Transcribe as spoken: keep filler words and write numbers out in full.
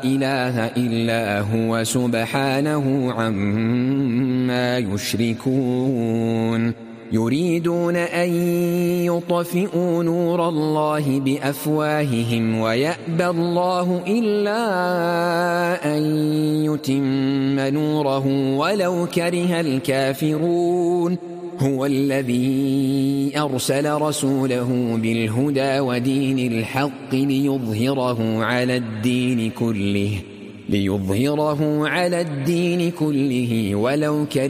إله إلا هو سبحانه عما يشركون يريدون أن يطفئوا نور الله بأفواههم ويأبى الله إلا أن يتم نوره ولو كره الكافرون هو الذي أرسل رسوله بالهدى ودين الحق ليظهره على الدين كله ليظهره على الدين كله ولو كره